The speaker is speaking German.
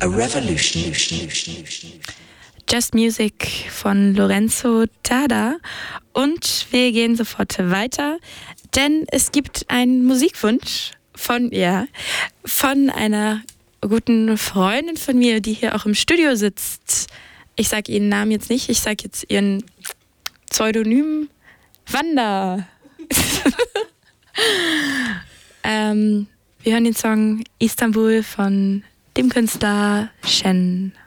A revolution. Just Music von Lorenzo Tada. Und wir gehen sofort weiter, denn es gibt einen Musikwunsch von einer guten Freundin von mir, die hier auch im Studio sitzt. Ich sage ihren Namen jetzt nicht, ich sage jetzt ihren Pseudonym Wanda. Wir hören den Song Istanbul von dem Künstler Shen.